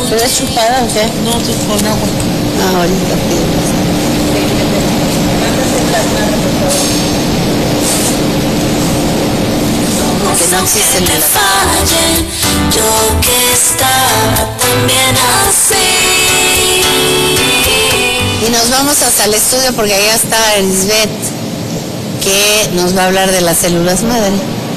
¿Quieres chupada o qué? No, tú con agua. Ahorita pido. Que no existen te fallen, yo que estaba también así. Y nos vamos hasta el estudio porque allá está Lisbeth, que nos va a hablar de las células madre.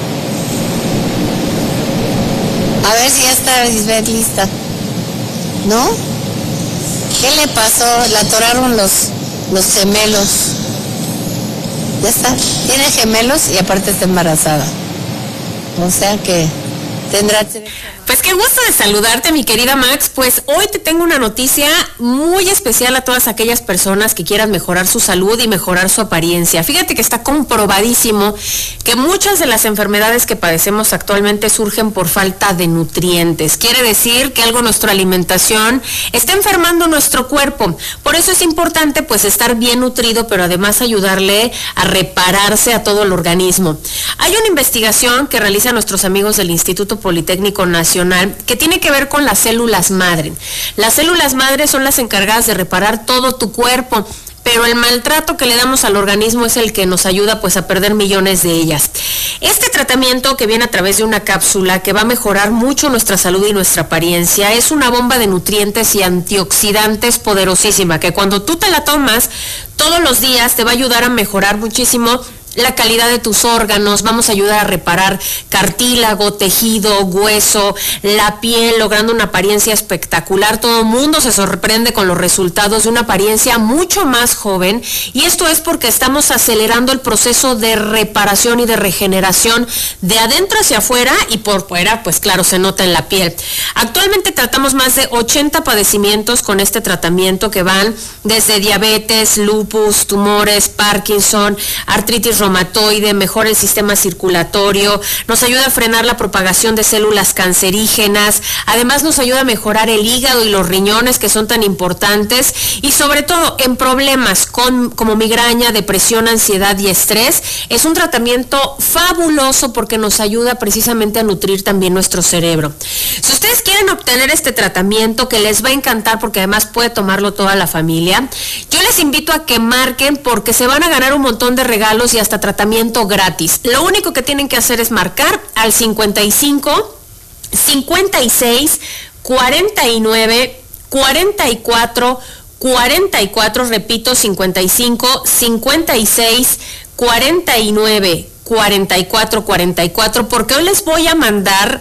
A ver si ya está Lisbeth lista. ¿No? ¿Qué le pasó? La atoraron los gemelos. Ya está. Tiene gemelos y aparte está embarazada. O sea que tendrá... Pues qué gusto de saludarte, mi querida Max. Pues hoy te tengo una noticia muy especial a todas aquellas personas que quieran mejorar su salud y mejorar su apariencia. Fíjate que está comprobadísimo que muchas de las enfermedades que padecemos actualmente surgen por falta de nutrientes. Quiere decir que algo en nuestra alimentación está enfermando nuestro cuerpo. Por eso es importante pues estar bien nutrido, pero además ayudarle a repararse a todo el organismo. Hay una investigación que realizan nuestros amigos del Instituto Politécnico Nacional que tiene que ver con las células madre. Las células madre son las encargadas de reparar todo tu cuerpo, pero el maltrato que le damos al organismo es el que nos ayuda pues a perder millones de ellas. Este tratamiento que viene a través de una cápsula que va a mejorar mucho nuestra salud y nuestra apariencia es una bomba de nutrientes y antioxidantes poderosísima que cuando tú te la tomas todos los días te va a ayudar a mejorar muchísimo la calidad de tus órganos, vamos a ayudar a reparar cartílago, tejido, hueso, la piel, logrando una apariencia espectacular. Todo el mundo se sorprende con los resultados de una apariencia mucho más joven y esto es porque estamos acelerando el proceso de reparación y de regeneración de adentro hacia afuera y por fuera, pues claro, se nota en la piel. Actualmente tratamos más de 80 padecimientos con este tratamiento que van desde diabetes, lupus, tumores, Parkinson, artritis reumatoide, mejora el sistema circulatorio, nos ayuda a frenar la propagación de células cancerígenas, además nos ayuda a mejorar el hígado y los riñones que son tan importantes y sobre todo en problemas como migraña, depresión, ansiedad y estrés. Es un tratamiento fabuloso porque nos ayuda precisamente a nutrir también nuestro cerebro. Si ustedes quieren obtener este tratamiento que les va a encantar porque además puede tomarlo toda la familia, yo les invito a que marquen porque se van a ganar un montón de regalos y hasta tratamiento gratis. Lo único que tienen que hacer es marcar al 55 56 49 44 44, repito, 55 56 49 44 44, porque hoy les voy a mandar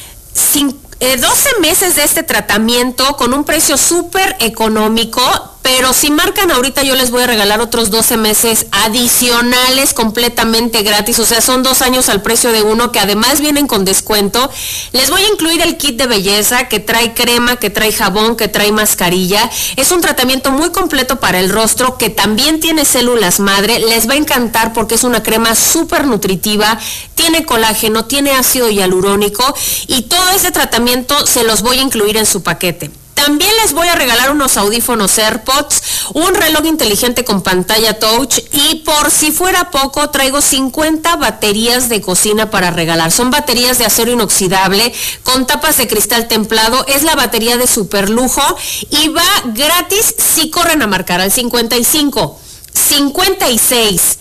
12 meses de este tratamiento con un precio súper económico, pero si marcan ahorita yo les voy a regalar otros 12 meses adicionales completamente gratis, o sea, son 2 años al precio de uno que además vienen con descuento. Les voy a incluir el kit de belleza que trae crema, que trae jabón, que trae mascarilla. Es un tratamiento muy completo para el rostro que también tiene células madre. Les va a encantar porque es una crema súper nutritiva, tiene colágeno, tiene ácido hialurónico y todo ese tratamiento se los voy a incluir en su paquete. También les voy a regalar unos audífonos AirPods, un reloj inteligente con pantalla touch y por si fuera poco traigo 50 baterías de cocina para regalar. Son baterías de acero inoxidable con tapas de cristal templado. Es la batería de super lujo y va gratis si corren a marcar al 55 56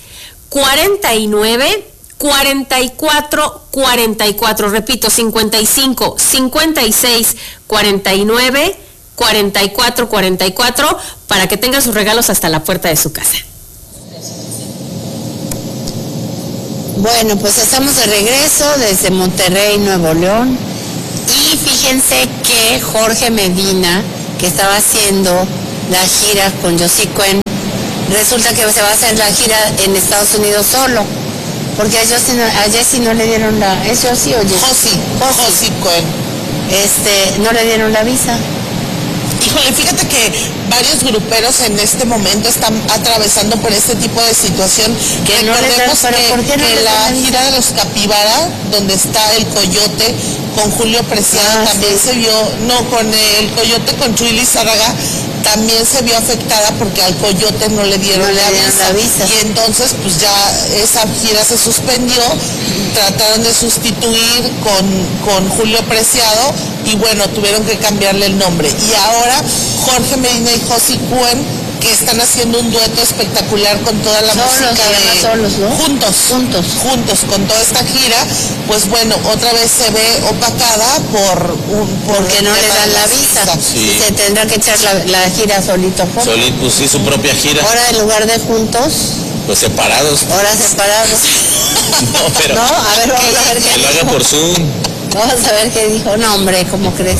49 44 44, repito, 55 56 49 44 44 para que tengan sus regalos hasta la puerta de su casa. Bueno, pues estamos de regreso desde Monterrey, Nuevo León, y fíjense que Jorge Medina, que estaba haciendo la gira con Josie Cuen, resulta que se va a hacer la gira en Estados Unidos solo. Porque a Jessie no le dieron la... ¿Es Josie o Jessie? Josie Cuen. No le dieron la visa. Híjole, fíjate que varios gruperos en este momento están atravesando por este tipo de situación. Que no les dan, pero ¿por qué no que les la dan? gira de los Capibara, donde está el Coyote con Julio Preciado, también sí. se vio, no, con el Coyote con Chuy Lizárraga, también se vio afectada porque al Coyote no le dieron la visa. visa. Y entonces pues ya esa gira se suspendió trataron de sustituir con Julio Preciado y bueno, tuvieron que cambiarle el nombre. Y ahora Jorge Medina y Josie Cuen, que están haciendo un dueto espectacular con toda la música solos, ¿no? juntos con toda esta gira, pues bueno, otra vez se ve opacada porque no le dan la visa. Sí. Y se tendrá que echar la gira solito. Solito, pues sí, su propia gira. Ahora en lugar de juntos, Pues separados. ahora separados. No, pero No, a ver, vamos a ver que qué lo haga dijo. por Zoom. Vamos a ver qué dijo. No, hombre, ¿cómo crees?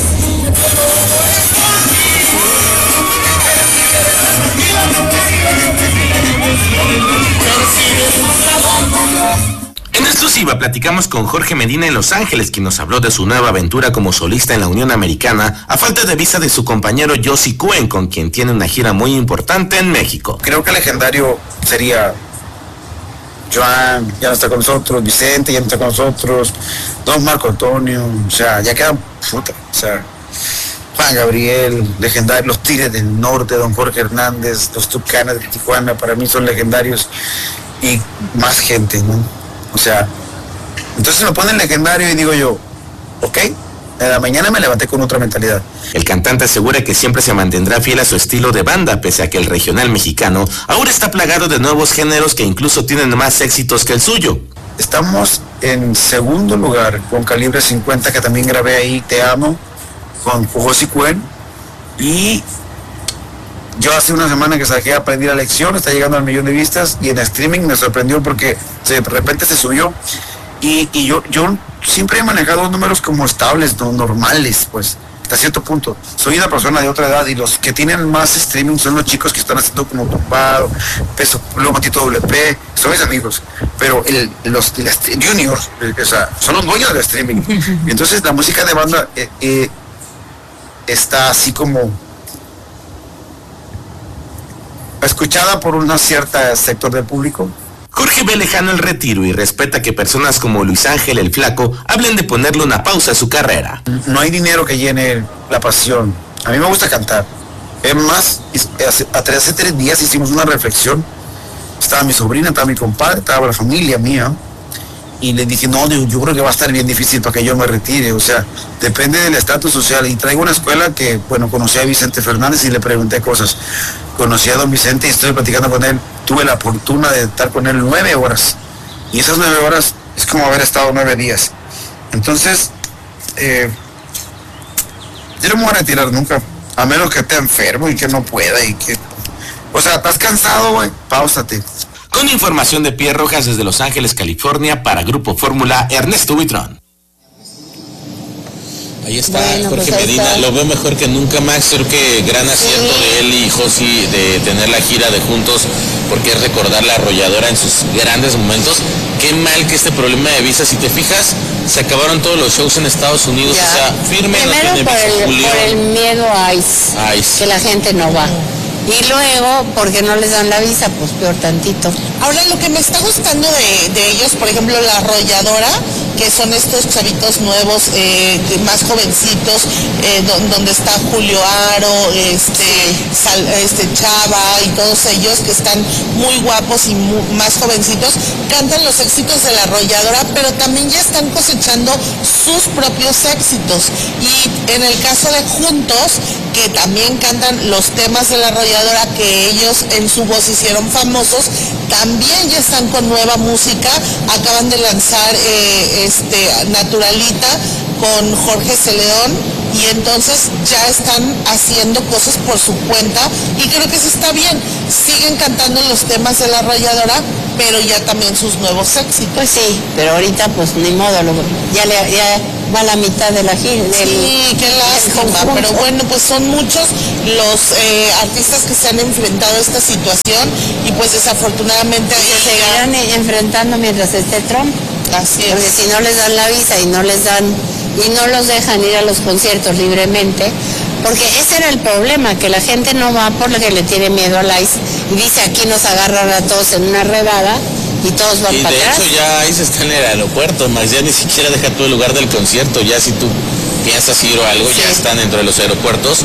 En exclusiva platicamos con Jorge Medina en Los Ángeles, quien nos habló de su nueva aventura como solista en la Unión Americana, a falta de visa de su compañero Josie Cuen, con quien tiene una gira muy importante en México. Creo que legendario sería Joan, ya no está con nosotros, Vicente ya no está con nosotros, Don Marco Antonio, o sea, ya quedan puta, o sea, Juan Gabriel, legendario, los Tigres del Norte, Don Jorge Hernández, los Tucanes de Tijuana, para mí son legendarios y más gente, ¿no? O sea, entonces me ponen legendario y digo yo, ok, en la mañana me levanté con otra mentalidad. El cantante asegura que siempre se mantendrá fiel a su estilo de banda, pese a que el regional mexicano ahora está plagado de nuevos géneros que incluso tienen más éxitos que el suyo. Estamos en segundo lugar con Calibre 50, que también grabé ahí, Te Amo, con Josie Cuen. Y yo hace una semana que saqué Aprendí la Lección, está llegando al 1,000,000 de vistas, y en streaming me sorprendió porque de repente se subió. Y yo siempre he manejado números como estables, no normales, pues, hasta cierto punto. Soy una persona de otra edad y los que tienen más streaming son los chicos que están haciendo como Tumbado, Peso Pluma, Tito WP, son mis amigos. Pero los juniors, o sea, son los dueños del streaming. Y entonces la música de banda está así como escuchada por un cierto sector del público. Jorge ve lejano el retiro y respeta que personas como Luis Ángel el Flaco hablen de ponerle una pausa a su carrera. No hay dinero que llene la pasión. A mí me gusta cantar. Es más, hace 3 días hicimos una reflexión. Estaba mi sobrina, estaba mi compadre, estaba la familia mía. Y le dije, no, yo creo que va a estar bien difícil para que yo me retire. O sea, depende del estatus social. Y traigo una escuela que, bueno, conocí a Vicente Fernández y le pregunté cosas. Conocí a don Vicente y estoy platicando con él. Tuve la fortuna de estar con él 9 horas. Y esas 9 horas es como haber estado 9 días. Entonces, yo no me voy a retirar nunca. A menos que esté enfermo y que no pueda y que... O sea, ¿estás cansado, güey? Páusate. Con información de Pierre Rojas desde Los Ángeles, California, para Grupo Fórmula, Ernesto Buitrón. Ahí está, Bueno, Jorge pues ahí Medina, está. lo veo mejor que nunca, Max. Creo que gran acierto de él y Josie de tener la gira de juntos, porque es recordar la arrolladora en sus grandes momentos. Qué mal que este problema de visa, si te fijas, se acabaron todos los shows en Estados Unidos, Ya. o sea, firme no Primero tiene por visa, Julio. el miedo a ICE, ICE. que la gente no va. Y luego, porque no les dan la visa, pues peor tantito. Ahora, lo que me está gustando de ellos, por ejemplo, la arrolladora, que son estos chavitos nuevos, más jovencitos, donde está Julio Aro, Chava y todos ellos que están muy guapos y más jovencitos, cantan los éxitos de la arrolladora, pero también ya están cosechando sus propios éxitos. Y en el caso de Juntos, que también cantan los temas de la arrolladora que ellos en su voz hicieron famosos, también ya están con nueva música. Acaban de lanzar Naturalita con Jorge Celedón, y entonces ya están haciendo cosas por su cuenta, y creo que eso está bien. Siguen cantando los temas de la arrolladora, pero ya también sus nuevos éxitos. Pues sí, pero ahorita pues ni modo, ya va a la mitad de la gira. Sí, qué lástima, pero bueno, pues son muchos los artistas que se han enfrentado a esta situación, y pues desafortunadamente Se seguirán enfrentando mientras esté Trump. así Porque es. si no les dan la visa y no los dejan ir a los conciertos libremente, porque ese era el problema, que la gente no va porque le tiene miedo al ICE y dice aquí nos agarran a todos en una redada y todos van Y para de atrás. hecho ya ahí se está en el aeropuerto, Max, ya ni siquiera deja tú el lugar del concierto, ya si tú piensas ir o algo, Sí. ya están dentro de los aeropuertos,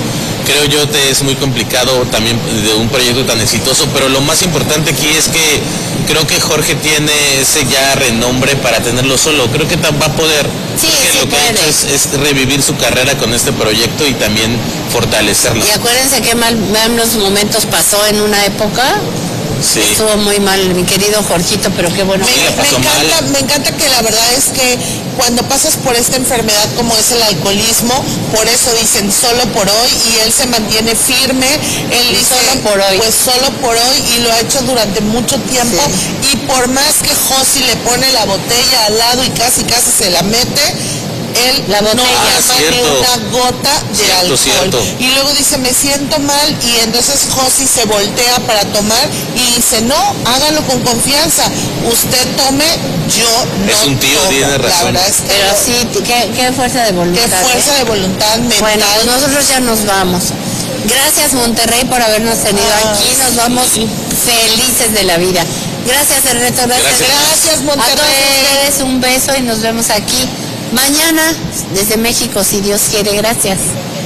creo yo te es muy complicado también de un proyecto tan exitoso, pero lo más importante aquí es que creo que Jorge tiene ese ya renombre para tenerlo solo. Creo que va a poder. Sí, sí lo que ha hecho es revivir su carrera con este proyecto y también fortalecerla. Y acuérdense qué malos momentos pasó en una época. Sí. Estuvo muy mal mi querido Jorgito, pero qué bueno. Me encanta que la verdad es que cuando pasas por esta enfermedad como es el alcoholismo, por eso dicen solo por hoy, y él se mantiene firme, él dice solo por hoy. Pues solo por hoy, y lo ha hecho durante mucho tiempo, y por más que Josi le pone la botella al lado y casi se la mete, él la botella, no toma una gota de alcohol. Cierto. Y luego dice, me siento mal, y entonces Josi se voltea para tomar y dice, no, hágalo con confianza, usted tome, yo no es un tío, tomo. tiene razón. La verdad es que pero sí, qué fuerza de voluntad. Qué fuerza de voluntad mental. Bueno, pues nosotros ya nos vamos. Gracias, Monterrey, por habernos tenido aquí. Nos vamos felices de la vida. Gracias, Ernesto. Gracias, Monterrey. A todos ustedes un beso y nos vemos aquí mañana desde México, si Dios quiere. Gracias.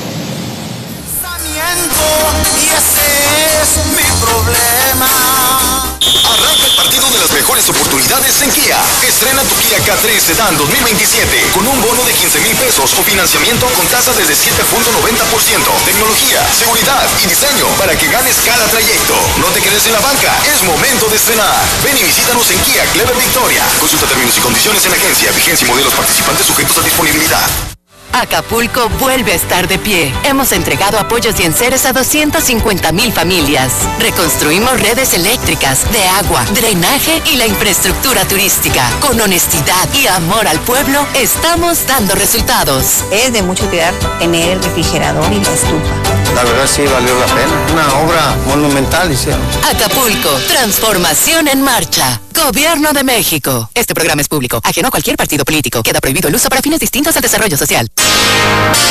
Y ese es mi problema. Arranca el partido de las mejores oportunidades en Kia. Estrena tu Kia K3 Sedan 2027 con un bono de 15,000 pesos o financiamiento con tasa desde 7.90%. Tecnología, seguridad y diseño para que ganes cada trayecto. No te quedes en la banca, es momento de estrenar. Ven y visítanos en Kia Clever Victoria. Consulta términos y condiciones en agencia, vigencia y modelos participantes sujetos a disponibilidad. Acapulco vuelve a estar de pie. Hemos entregado apoyos y enseres a 250,000 familias. Reconstruimos redes eléctricas, de agua, drenaje y la infraestructura turística. Con honestidad y amor al pueblo, estamos dando resultados. Es de mucha utilidad tener el refrigerador y la estufa. La verdad sí valió la pena. Una obra monumental hicieron. Acapulco, transformación en marcha. Gobierno de México. Este programa es público, ajeno a cualquier partido político. Queda prohibido el uso para fines distintos al desarrollo social.